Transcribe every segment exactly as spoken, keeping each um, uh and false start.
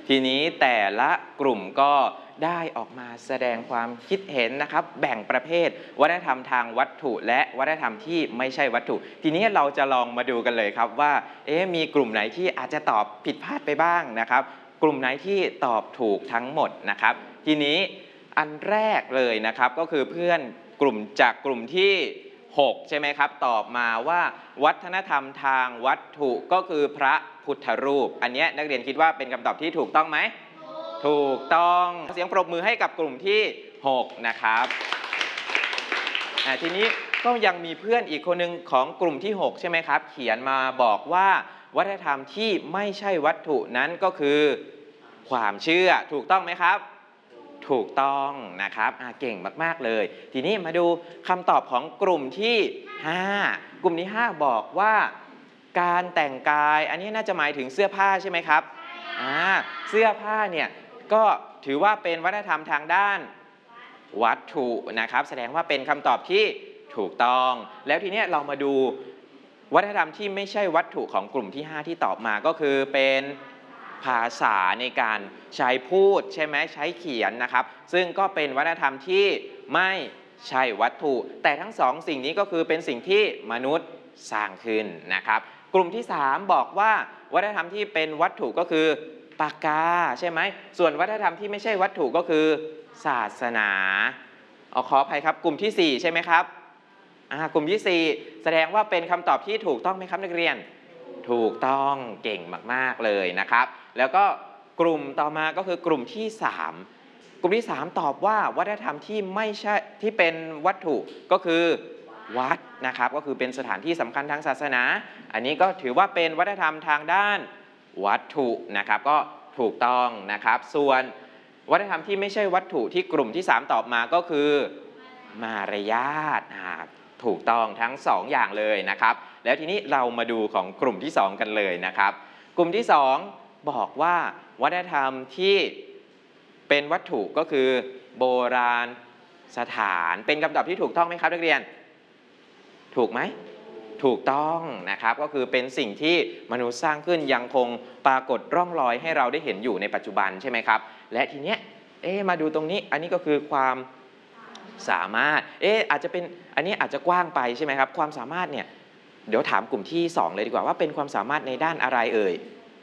ทีนี้แต่ละกลุ่มก็ได้ออกมาแสดงความคิดเห็นนะครับแบ่งประเภทวัฒนธรรมทางวัตถุและวัฒนธรรมที่ไม่ใช่วัตถุทีนี้เราจะลองมาดูกันเลยครับว่าเอ๊ะมีกลุ่มไหนที่อาจจะตอบผิดพลาดไปบ้างนะครับกลุ่มไหนที่ตอบถูกทั้งหมดนะครับทีนี้อันแรกเลยนะครับก็คือเพื่อนกลุ่มจากกลุ่มที่หกใช่ไหมครับตอบมาว่าวัฒนธรรมทางวัตถุก็คือพระพุทธรูปอันนี้นักเรียนคิดว่าเป็นคำตอบที่ถูกต้องไหมถูกต้องเสียงปรบมือให้กับกลุ่มที่หกนะครับทีนี้ก็ยังมีเพื่อนอีกคนหนึ่งของกลุ่มที่หกใช่ไหมครับเขียนมาบอกว่าวัฒนธรรมที่ไม่ใช่วัตถุนั้นก็คือความเชื่อถูกต้องไหมครับถูกต้องนะครับเก่งมากๆเลยทีนี้มาดูคำตอบของกลุ่มที่ห้ากลุ่มที่ห้าบอกว่าการแต่งกายอันนี้น่าจะหมายถึงเสื้อผ้าใช่ไหมครับอ่าเสื้อผ้าเนี่ยก็ถือว่าเป็นวัฒนธรรมทางด้านวัตถุนะครับแสดงว่าเป็นคำตอบที่ถูกต้องแล้วทีนี้เรามาดูวัฒนธรรมที่ไม่ใช่วัตถุของกลุ่มที่ห้าที่ตอบมาก็คือเป็นภาษาในการใช้พูดใช่ไหมใช้เขียนนะครับซึ่งก็เป็นวัฒนธรรมที่ไม่ใช่วัตถุแต่ทั้งสองสิ่งนี้ก็คือเป็นสิ่งที่มนุษย์สร้างขึ้นนะครับกลุ่มที่สามบอกว่าวัฒนธรรมที่เป็นวัตถุก็คือปากกาใช่ไหมส่วนวัฒนธรรมที่ไม่ใช่วัตถุก็คือศาสนาเอาขออภัยครับกลุ่มที่สี่ใช่ไหมครับกลุ่มที่สี่แสดงว่าเป็นคำตอบที่ถูกต้องไหมครับนักเรียนถูกต้องเก่งมากๆเลยนะครับแล้วก็กลุ่มต่อมาก็คือกลุ่มที่สามกลุ่มที่สามตอบว่าวัฒนธรรมที่ไม่ใช่ที่เป็นวัตถุก็คือวัดนะครับก็คือเป็นสถานที่สำคัญทางศาสนาอันนี้ก็ถือว่าเป็นวัฒนธรรมทางด้านวัตถุนะครับก็ถูกต้องนะครับส่วนวัฒนธรรมที่ไม่ใช่วัตถุที่กลุ่มที่สามตอบมาก็คือมารยาทถูกต้องทั้งสองอย่างเลยนะครับแล้วทีนี้เรามาดูของกลุ่มที่สองกันเลยนะครับกลุ่มที่สองบอกว่าวัฒนธรรมที่เป็นวัตถุก็คือโบราณสถานเป็นคำตอบที่ถูกต้องไหมครับนักเรียนถูกไหมถูกต้องนะครับก็คือเป็นสิ่งที่มนุษย์สร้างขึ้นยังคงปรากฏร่องรอยให้เราได้เห็นอยู่ในปัจจุบันใช่ไหมครับและทีเนี้ยเอ๊ะมาดูตรงนี้อันนี้ก็คือความสามารถเอ๊ะอาจจะเป็นอันนี้อาจจะกว้างไปใช่ไหมครับความสามารถเนี่ยเดี๋ยวถามกลุ่มที่สองเลยดีกว่าว่าเป็นความสามารถในด้านอะไรเอ่ย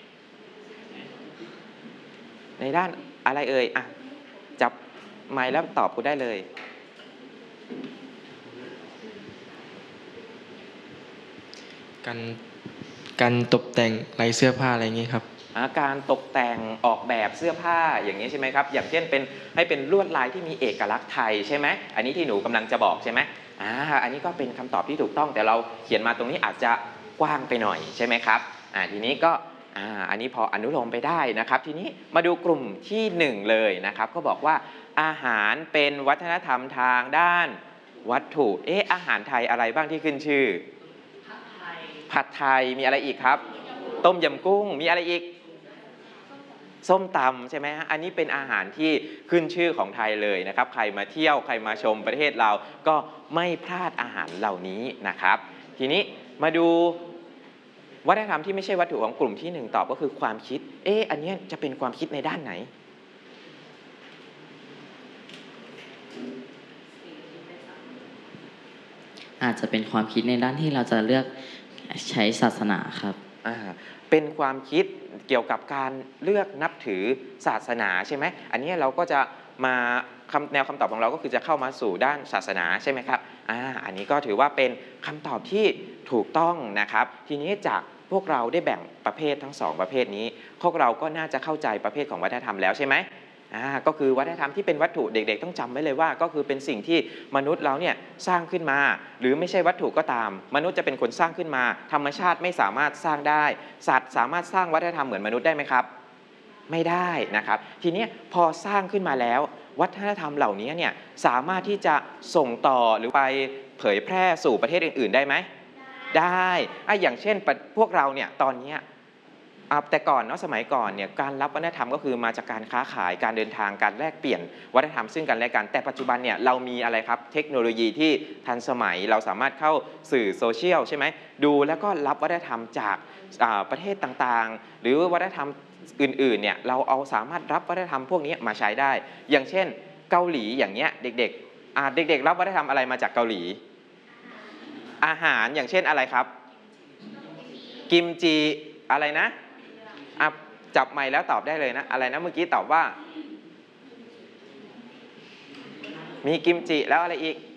ในด้านอะไรเอ่ยอ่ะจับไมค์แล้วตอบกูได้เลยการการตกแต่งลายเสื้อผ้าอะไรอย่างนี้ครับการตกแต่งออกแบบเสื้อผ้าอย่างนี้ใช่ไหมครับอย่างเช่นเป็นให้เป็นลวดลายที่มีเอกลักษณ์ไทยใช่ไหมอันนี้ที่หนูกำลังจะบอกใช่ไหมอ่าอันนี้ก็เป็นคำตอบที่ถูกต้องแต่เราเขียนมาตรงนี้อาจจะกว้างไปหน่อยใช่ไหมครับอ่าทีนี้ก็อ่าอันนี้พออนุโลมไปได้นะครับทีนี้มาดูกลุ่มที่หนึ่งเลยนะครับก็บอกว่าอาหารเป็นวัฒนธรรมทางด้านวัตถุเอ๊ะอาหารไทยอะไรบ้างที่ขึ้นชื่อผัดไทยมีอะไรอีกครับต้มยำกุ้งมีอะไรอีกส้มตำใช่ไหมฮะอันนี้เป็นอาหารที่ขึ้นชื่อของไทยเลยนะครับใครมาเที่ยวใครมาชมประเทศเราก็ไม่พลาดอาหารเหล่านี้นะครับทีนี้มาดูวัฒนธรรมที่ไม่ใช่วัตถุของกลุ่มที่หนึ่งตอบก็คือความคิดเอ๊ะอันนี้จะเป็นความคิดในด้านไหนอาจจะเป็นความคิดในด้านที่เราจะเลือกใช้ศาสนาครับอ่าเป็นความคิดเกี่ยวกับการเลือกนับถือศาสนาใช่ไหมอันนี้เราก็จะมาคำแนวคำตอบของเราก็คือจะเข้ามาสู่ด้านศาสนาใช่ไหมครับอ่าอันนี้ก็ถือว่าเป็นคำตอบที่ถูกต้องนะครับทีนี้จากพวกเราได้แบ่งประเภททั้งสองประเภทนี้พวกเราก็น่าจะเข้าใจประเภทของวัฒนธรรมแล้วใช่ไหมอ่าก็คือวัฒนธรรมที่เป็นวัตถุเด็กๆต้องจำไว้เลยว่าก็คือเป็นสิ่งที่มนุษย์เราเนี่ยสร้างขึ้นมาหรือไม่ใช่วัตถุก็ตามมนุษย์จะเป็นคนสร้างขึ้นมาธรรมชาติไม่สามารถสร้างได้สัตว์สามารถสร้างวัฒนธรรมเหมือนมนุษย์ได้ไหมครับไม่ได้นะครับทีนี้พอสร้างขึ้นมาแล้ววัฒนธรรมเหล่านี้เนี่ยสามารถที่จะส่งต่อหรือไปเผยแพร่สู่ประเทศอื่นๆได้ไหมได้อ่ะอย่างเช่นพวกเราเนี่ยตอนนี้แต่ก่อนเนาะสมัยก่อนเนี่ยการรับวัฒนธรรมก็คือมาจากการค้าขายการเดินทางการแลกเปลี่ยนวัฒนธรรมซึ่งกันและกันแต่ปัจจุบันเนี่ยเรามีอะไรครับเทคโนโลยีที่ทันสมัยเราสามารถเข้าสื่อโซเชียลใช่ไหมดูแล้วก็รับวัฒนธรรมจากประเทศต่างๆหรือวัฒนธรรมอื่นๆเนี่ยเราเอาสามารถรับวัฒนธรรมพวกนี้มาใช้ได้อย่างเช่นเกาหลีอย่างเงี้ยเด็กๆอ่าเด็กๆรับวัฒนธรรมอะไรมาจากเกาหลีอาหารอย่างเช่นอะไรครับกิมจิอะไรนะอ่ะจับไมค์แล้วตอบได้เลยนะอะไรนะเมื่อกี้ตอบว่ามีกิมจิแล้วอะไรอีก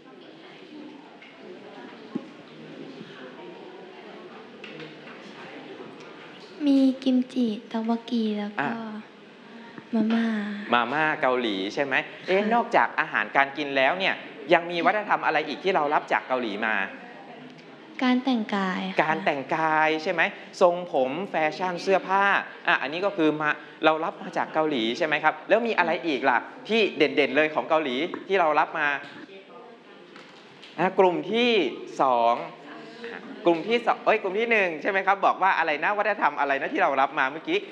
มีกิมจิตาวากีแล้วก็มาม่ามาม่าเกาหลีใช่ไหมเอ๊ะนอกจากอาหารการกินแล้วเนี่ยยังมีวัฒนธรรมอะไรอีกที่เรารับจากเกาหลีมาการแต่งกายการแต่งกายใช่ไหมทรงผมแฟชั่นเสื้อผ้าอ่ะอันนี้ก็คือมาเรารับมาจากเกาหลีใช่ไหมครับแล้วมีอะไรอีกล่ะที่เด่นๆเลยของเกาหลีที่เรารับมาอ่ะกลุ่มที่สองกลุ่มที่สองเอ้ยกลุ่มที่หนึ่งใช่ไหมครับบอกว่าอะไรนะวัฒนธรรมอะไรนะที่เรารับมาเมื่อกี้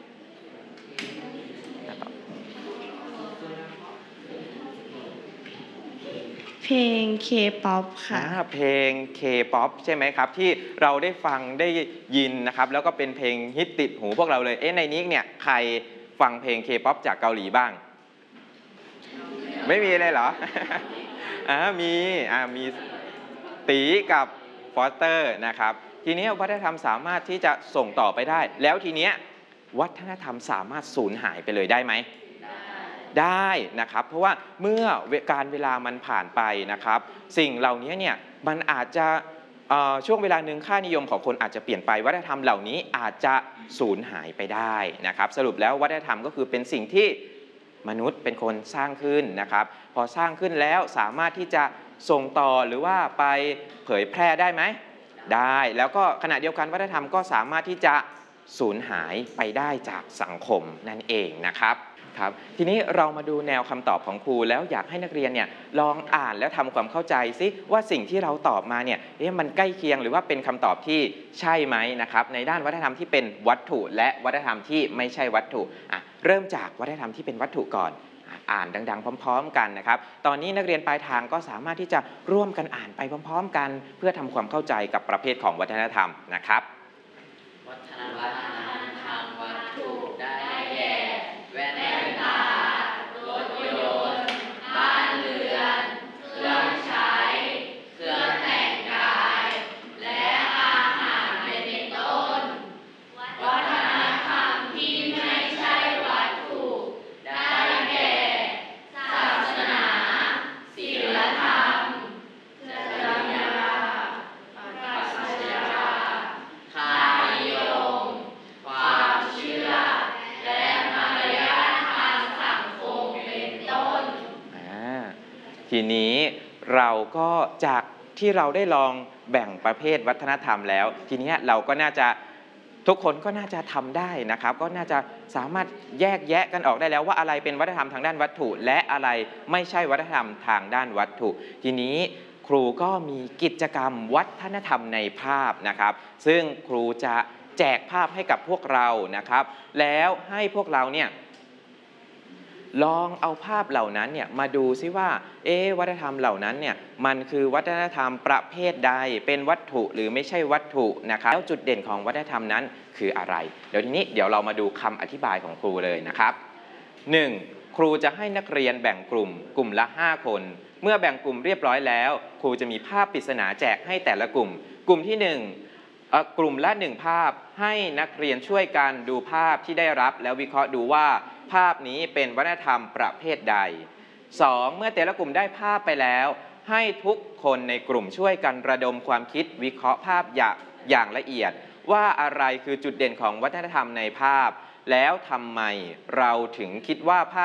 เพลง K-pop ค่ะเพลง K-pop ใช่ไหมครับที่เราได้ฟังได้ยินนะครับแล้วก็เป็นเพลงฮิตติดหูพวกเราเลยเอ๊ะในนี้เนี่ยใครฟังเพลง K-pop จากเกาหลีบ้างไม่มีเลยเหรอ อ่ามีอ่ามีตีกับฟอสเตอร์นะครับทีนี้วัฒนธรรมสามารถที่จะส่งต่อไปได้แล้วทีเนี้ยวัฒนธรรมสามารถสูญหายไปเลยได้ไหมได้นะครับเพราะว่าเมื่อการเวลามันผ่านไปนะครับสิ่งเหล่านี้เนี่ยมันอาจจะช่วงเวลาหนึ่งค่านิยมของคนอาจจะเปลี่ยนไปวัฒนธรรมเหล่านี้อาจจะสูญหายไปได้นะครับสรุปแล้ววัฒนธรรมก็คือเป็นสิ่งที่มนุษย์เป็นคนสร้างขึ้นนะครับพอสร้างขึ้นแล้วสามารถที่จะส่งต่อหรือว่าไปเผยแพร่ได้ไหมได้แล้วก็ขณะเดียวกันวัฒนธรรมก็สามารถที่จะสูญหายไปได้จากสังคมนั่นเองนะครับครับทีนี้เรามาดูแนวคำตอบของครูแล้วอยากให้นักเรียนเนี่ยลองอ่านแล้วทำความเข้าใจซิว่าสิ่งที่เราตอบมาเนี่ยเอ๊ะมันใกล้เคียงหรือว่าเป็นคำตอบที่ใช่ไหมนะครับในด้านวัฒนธรรมที่เป็นวัตถุและวัฒนธรรมที่ไม่ใช่วัตถุอ่ะเริ่มจากวัฒนธรรมที่เป็นวัตถุก่อนอ่านดังๆพร้อมๆกันนะครับตอนนี้นักเรียนปลายทางก็สามารถที่จะร่วมกันอ่านไปพร้อมๆกันเพื่อทำความเข้าใจกับประเภทของวัฒนธรรมนะครับวัฒนธรรมทางวัตถุได้แก่แว่นตารถยนต์บ้านเรือนเครื่องใช้เครื่องแต่งกายและอาหารเป็นต้นวัฒนธรรมที่ไม่ใช่วัตถุได้แก่ศาสนาศีลธรรมจริยธรรมปรัชญาค่านิยมความเชื่อและมารยาททางสังคมเป็นต้นทีนี้เราก็จากที่เราได้ลองแบ่งประเภทวัฒนธรรมแล้วทีนี้เราก็น่าจะทุกคนก็น่าจะทำได้นะครับก็น่าจะสามารถแยกแยะกันออกได้แล้วว่าอะไรเป็นวัฒนธรรมทางด้านวัตถุและอะไรไม่ใช่วัฒนธรรมทางด้านวัตถุทีนี้ครูก็มีกิจกรรมวัฒนธรรมในภาพนะครับซึ่งครูจะแจกภาพให้กับพวกเรานะครับแล้วให้พวกเราเนี่ยลองเอาภาพเหล่านั้นเนี่ยมาดูซิว่าเอ๊ะวัฒนธรรมเหล่านั้นเนี่ยมันคือวัฒนธรรมประเภทใดเป็นวัตถุหรือไม่ใช่วัตถุนะครับแล้วจุดเด่นของวัฒนธรรมนั้นคืออะไรเดี๋ยวทีนี้เดี๋ยวเรามาดูคำอธิบายของครูเลยนะครับ หนึ่ง. ครูจะให้นักเรียนแบ่งกลุ่มกลุ่มละห้าคนเมื่อแบ่งกลุ่มเรียบร้อยแล้วครูจะมีภาพปริศนาแจกให้แต่ละกลุ่มกลุ่มที่หนึ่งกลุ่มละหนึ่งภาพให้นักเรียนช่วยกันดูภาพที่ได้รับแล้ววิเคราะห์ดูว่าภาพนี้เป็นวัฒนธรรมประเภทใด สอง. เมื่อแต่ละกลุ่มได้ภาพไปแล้วให้ทุกคนในกลุ่มช่วยกันระดมความคิดวิเคราะห์ภาพอย่างอย่างละเอียดว่าอะไรคือจุดเด่นของวัฒนธรรมในภาพแล้วทำไมเราถึงคิดว่าภาพ